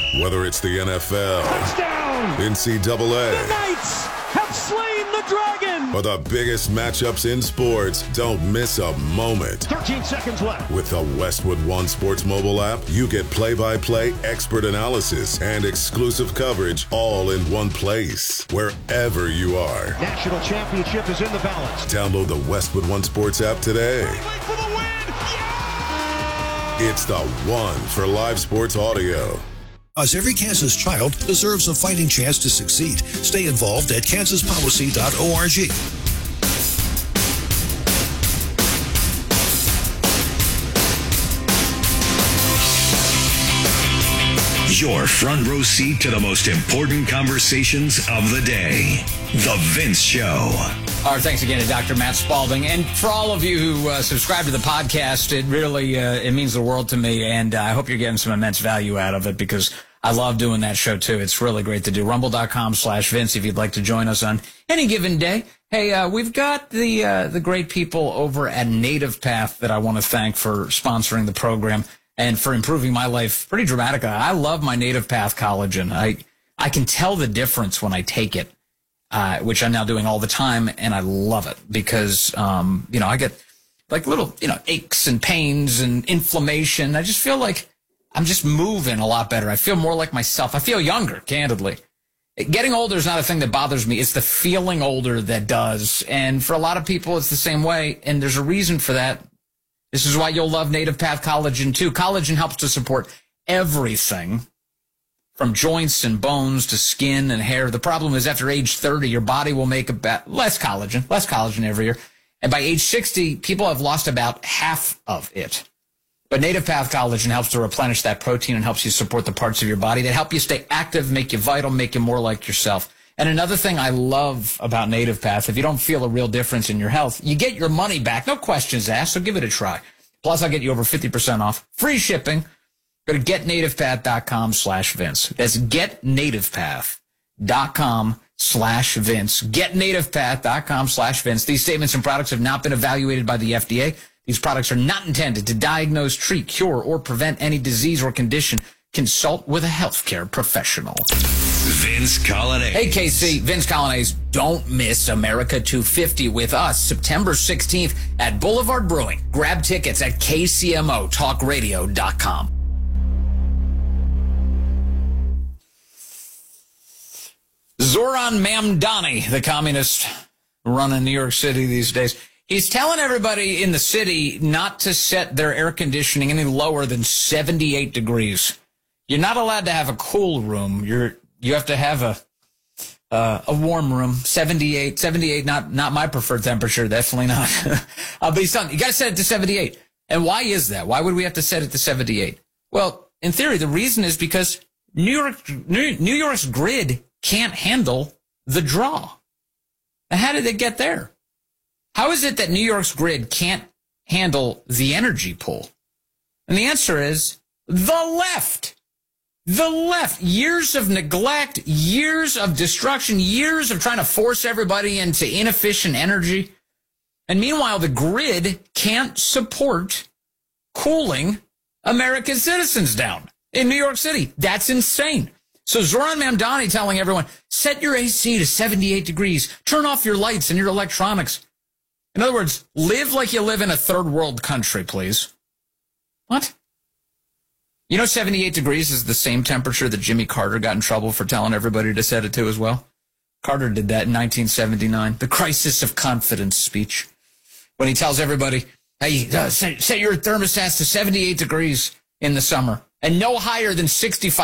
Whether it's the NFL, touchdown, NCAA, the Knights have slain the dragon, or the biggest matchups in sports, don't miss a moment. 13 seconds left. With the Westwood One Sports mobile app, you get play-by-play expert analysis and exclusive coverage all in one place, wherever you are. National championship is in the balance. Download the Westwood One Sports app today. For the win. It's the one for live sports audio. As every Kansas child deserves a fighting chance to succeed. Stay involved at kansaspolicy.org. Your front row seat to the most important conversations of the day. The Vince Show. All right, thanks again to Dr. Matt Spalding. And for all of you who subscribe to the podcast, it really it means the world to me, and I hope you're getting some immense value out of it because I love doing that show, too. It's really great to do. Rumble.com/Vince if you'd like to join us on any given day. Hey, we've got the great people over at Native Path that I want to thank for sponsoring the program and for improving my life pretty dramatically. I love my Native Path collagen. I can tell the difference when I take it. Which I'm now doing all the time, and I love it because, I get like little, aches and pains and inflammation. I just feel like I'm just moving a lot better. I feel more like myself. I feel younger, candidly. Getting older is not a thing that bothers me. It's the feeling older that does. And for a lot of people, it's the same way, and there's a reason for that. This is why you'll love Native Path Collagen, too. Collagen helps to support everything from joints and bones to skin and hair. The problem is after age 30, your body will make about less collagen every year. And by age 60, people have lost about half of it. But Native Path Collagen helps to replenish that protein and helps you support the parts of your body that help you stay active, make you vital, make you more like yourself. And another thing I love about Native Path, if you don't feel a real difference in your health, you get your money back. No questions asked, so give it a try. Plus, I'll get you over 50% off. Free shipping. Go to getnativepath.com/Vince. That's getnativepath.com/Vince. Getnativepath.com/Vince. These statements and products have not been evaluated by the FDA. These products are not intended to diagnose, treat, cure, or prevent any disease or condition. Consult with a healthcare professional. Vince Colonnese. Hey, KC. Vince Colonnese. Don't miss America 250 with us September 16th at Boulevard Brewing. Grab tickets at KCMOTalkRadio.com. Zoran Mamdani, the communist running New York City these days, he's telling everybody in the city not to set their air conditioning any lower than 78 degrees. You're not allowed to have a cool room. You have to have a warm room. 78, not my preferred temperature, definitely not. But he's telling you got to set it to 78. And why is that? Why would we have to set it to 78? Well, in theory, the reason is because New York's grid can't handle the draw. Now, how did it get there? How is it that New York's grid can't handle the energy pull? And the answer is the left. The left. Years of neglect, years of destruction, years of trying to force everybody into inefficient energy. And meanwhile, the grid can't support cooling America's citizens down in New York City. That's insane. So Zoran Mamdani telling everyone, set your AC to 78 degrees. Turn off your lights and your electronics. In other words, live like you live in a third world country, please. What? 78 degrees is the same temperature that Jimmy Carter got in trouble for telling everybody to set it to as well. Carter did that in 1979. The crisis of confidence speech. When he tells everybody, hey, set your thermostats to 78 degrees in the summer and no higher than 65.